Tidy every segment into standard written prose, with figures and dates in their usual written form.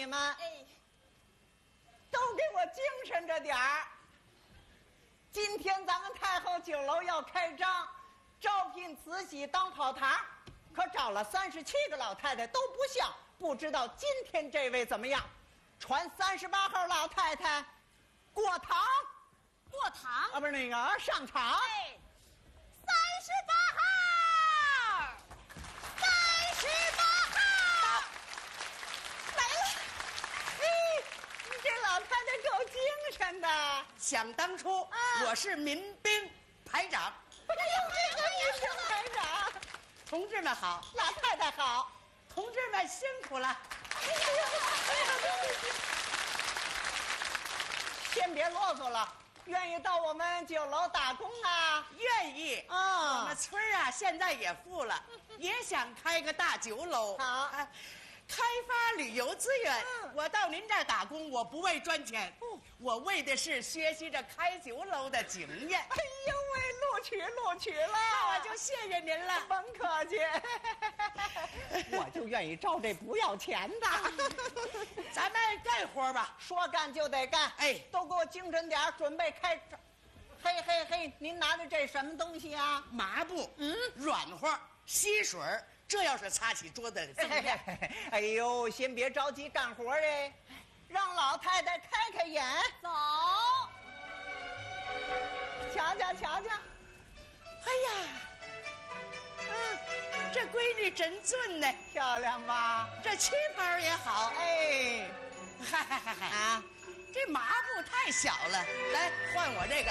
你们，都给我精神着点儿。今天咱们太后酒楼要开张，招聘慈禧当跑堂，可找了37个老太太都不像，不知道今天这位怎么样？传38号老太太过堂， 过堂啊，不是那个上场。 哎，38号，38号来了。嘿，你这老太太够精神的。 想当初，我是民兵排长。 哎呦，这个民兵排长， 同志们好， 老太太好。 同志们辛苦了。 哎呀，对不起。先别啰嗦了，愿意到我们酒楼打工啊？ 愿意啊我们村儿啊，现在也富了，也想开个大酒楼。 好开发旅游资源。我到您这儿打工，我不为赚钱，我为的是学习着开酒楼的经验。 哎呦喂，录取了， 那我就谢谢您了。 甭客气。我就愿意招这不要钱的。 咱们干活吧。 说干就得干。 哎都给我精神点儿，准备开张。嘿嘿嘿，您拿的这什么东西啊？ 麻布，软和，吸水儿，这要是擦起桌子来怎么样？ 哎呦，先别着急干活哎，让老太太开开眼。 走， 瞧瞧瞧瞧。 哎呀，这闺女真俊呢， 漂亮吧？ 这旗袍也好。 哎， 嗨啊， 这麻布太小了，来换我这个。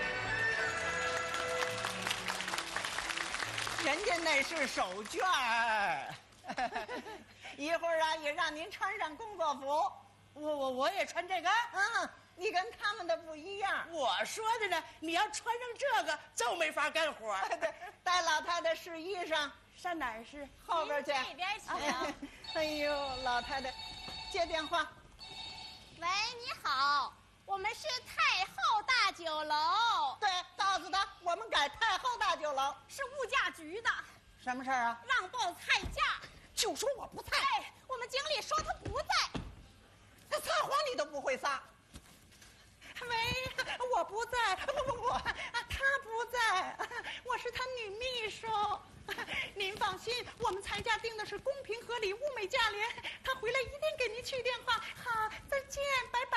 人家那是手绢儿。一会儿啊，也让您穿上工作服。 我也穿这个。 你跟他们的不一样。 我说的呢，你要穿上这个就没法干活。 对，带老太太试衣裳， 上哪儿是？ 后边去。 这边请。 哎呦，老太太，接电话。 喂，你好，我们是太后大酒楼， 对，告诉他我们改太后大酒楼。 是物价局的， 什么事儿啊？ 让报菜价。 就说我不在。 哎，我们经理说他不在。 他撒谎你都不会撒。喂，我不在，不，他不在，我是他女秘书。您放心，我们裁价定的是公平合理、物美价廉，他回来一定给您去电话。好，再见，拜拜。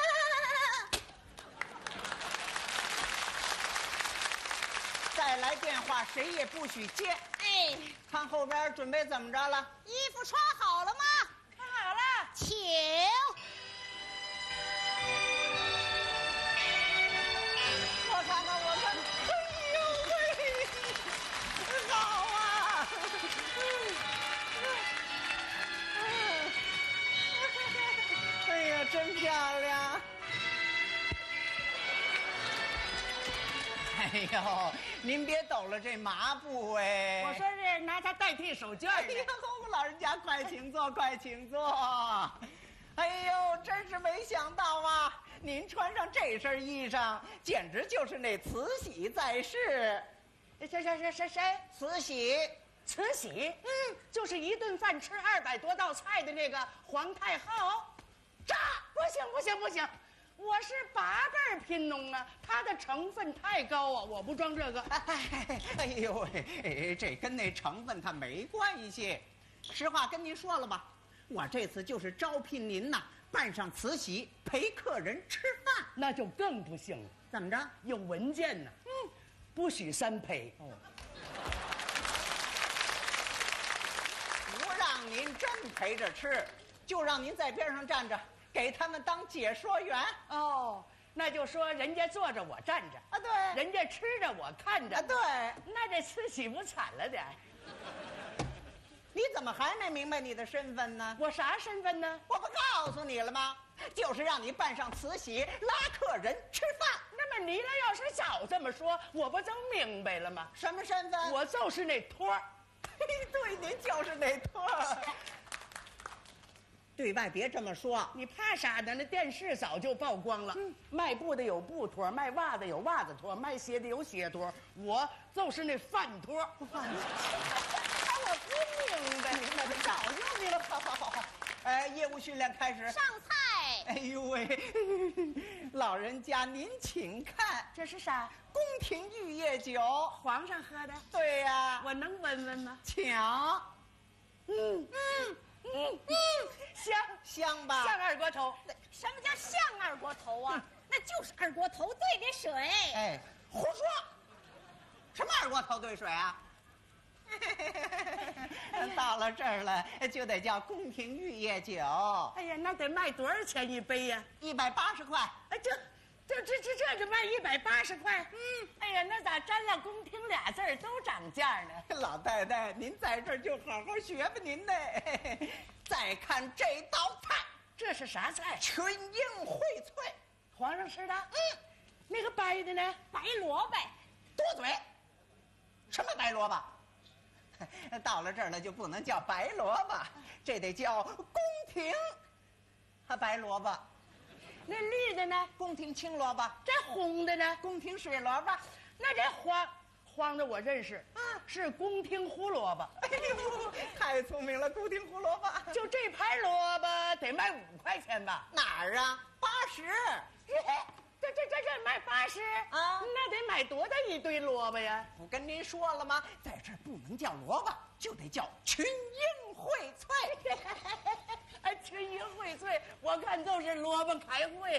再来电话，谁也不许接。 哎， 看后边准备怎么着了？ 衣服穿好了吗？ 穿好了， 请。 我看看，哎呦喂，好啊！哎呀，真漂亮！哎呦，您别抖了这麻布哎！ 我说是拿它代替手绢的。 哎呀，老人家快请坐，快请坐。哎呦，真是没想到啊！您穿上这身衣裳，简直就是那慈禧在世。 谁？ 慈禧， 慈禧，就是一顿饭吃200多道菜的那个皇太后。不行，我是8辈贫农啊，它的成分太高啊，我不装这个。 哎呦喂，这跟那成分它没关系。实话跟您说了吧，我这次就是招聘您呐，扮上慈禧陪客人吃饭。 那就更不行了。 怎么着？ 有文件呢。不许3陪。 不让您真陪着吃，就让您在边上站着，给他们当解说员。 哦，那就说人家坐着我站着啊，对， 人家吃着我看着啊，对。 那这慈禧不惨了点？ 你怎么还没明白你的身份呢？ 我啥身份呢？ 我不告诉你了吗？就是让你扮上慈禧拉客人吃饭。 那么你俩要是早这么说，我不就明白了吗？ 什么身份？ 我就是那托儿。 对，您就是那托儿。对外别这么说， 你怕啥呢？那电视早就曝光了。卖布的有布托，卖袜子有袜子托，卖鞋的有鞋托，我就是那饭托。 饭托。我不明白，明白，早就明白了。好。 业务训练开始。 上菜。 哎呦喂，老人家您请看， 这是啥？ 宫廷玉液酒， 皇上喝的。 对呀， 我能闻闻吗？ 请。 香香吧？ 像二锅头。 什么叫像二锅头啊？那就是二锅头兑的水。 哎，胡说！什么二锅头兑水啊？到了这儿了，就得叫宫廷玉液酒。 哎呀，那得卖多少钱一杯呀 ？180块。 哎，这就卖180块。哎呀，那咋沾了宫廷俩字儿都涨价呢？ 老太太，您在这儿就好好学吧，您呢。再看这道菜， 这是啥菜？ 群英荟萃。 皇上吃的。那个白的呢？ 白萝卜。 多嘴。什么白萝卜？到了这儿了就不能叫白萝卜，这得叫宫廷白萝卜。 那绿的呢？ 宫廷青萝卜。 这红的呢？ 宫廷水萝卜。 那这黄的我认识，是宫廷胡萝卜。 哎呦，太聪明了，宫廷胡萝卜。 就这盘萝卜得卖5块钱吧？ 哪儿啊？80。 这卖80 啊？ 那得买多大一堆萝卜呀？ 不跟您说了吗？在这儿不能叫萝卜，就得叫群英荟萃。 哎，群英荟萃，我看都是萝卜开会。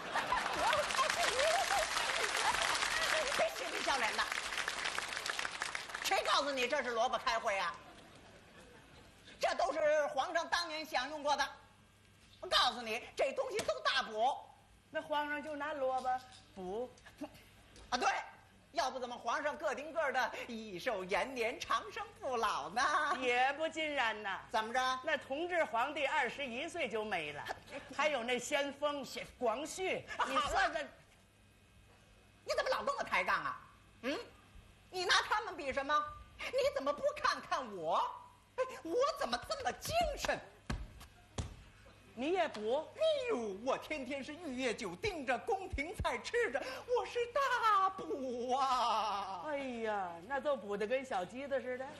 别嬉皮笑脸的，谁告诉你这是萝卜开会啊？这都是皇上当年享用过的。我告诉你，这东西都大补。 那皇上就拿萝卜补啊？对，要不怎么皇上个顶个的益寿延年、长生不老呢？ 也不尽然呐。 怎么着？ 那同治皇帝21岁就没了，还有那先锋广旭，你算算， 你怎么老跟我抬杠啊？你拿他们比什么？你怎么不看看我？我怎么这么精神？ 你也补？ 哎呦，我天天是玉液酒盯着，宫廷菜吃着，我是大补啊！ 哎呀，那都补得跟小鸡子似的。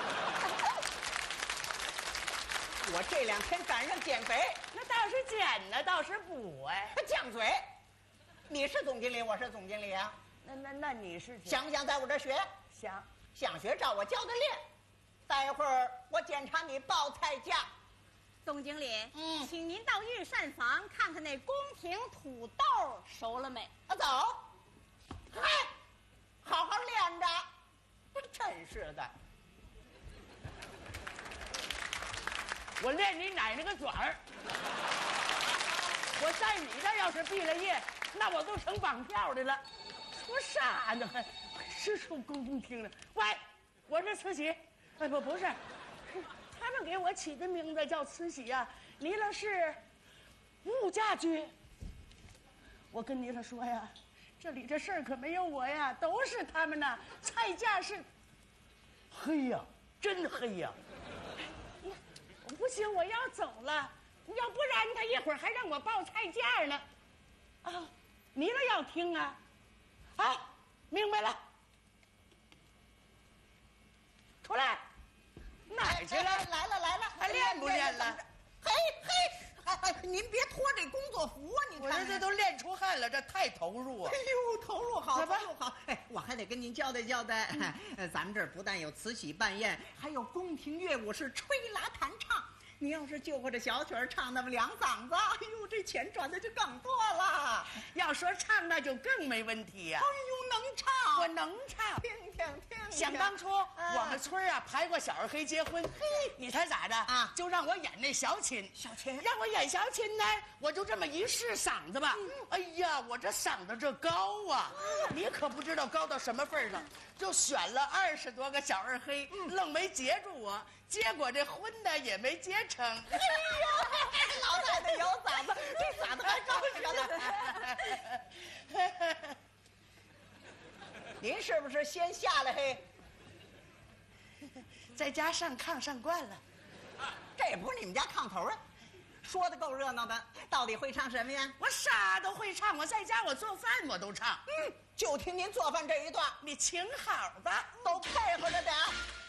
我这2天赶上减肥， 那倒是减呢，倒是补哎。 犟嘴！你是总经理，我是总经理啊。 那你是想不想在我这儿学？想学，照我教的练。待会儿我检查你报菜价。 总经理，请您到御膳房看看那宫廷土豆熟了没？ 走。嗨，好好练着。真是的。 我练你奶奶个爪儿！我在你这儿要是毕了业，那我都成绑票的了。说啥呢？还是出宫廷的？喂，我是慈禧。哎，不是。他们给我起的名字叫慈禧呀，你那是物价局。我跟你了说呀，这里这事儿可没有我呀，都是他们呐。菜价是黑呀，真黑呀。不行，我要走了，要不然他一会儿还让我报菜价呢。啊，你了要听啊？啊，明白了。出来。哪儿去了？ 来了， 还练不练了？ 嘿，您别脱这工作服啊！你看， 我这都练出汗了，这太投入啊！ 哎呦，投入好，投入好！哎，我还得跟您交代交代，咱们这儿不但有慈禧办宴，还有宫廷乐舞是吹拉弹唱。你要是就会这小曲儿唱那么2嗓子，哎呦，这钱赚的就更多了。 要说唱，那就更没问题呀。 哎呦，能唱， 我能唱。 听。 想当初我们村啊排过小二黑结婚，你猜咋着啊？ 就让我演那小琴，让我演小琴呢，我就这么一试嗓子吧。哎呀，我这嗓子这高啊，你可不知道高到什么份上，就选了20多个小二黑，愣没接住我。结果这婚呢也没结成。哎呀，老太太有嗓子，这嗓子还高着呢。您是不是先下来嘿？ 在家上炕上惯了， 这也不是你们家炕头啊。说的够热闹的，到底会唱什么呀？ 我啥都会唱，我在家我做饭我都唱。 就听您做饭这一段， 你请好吧， 都配合着点。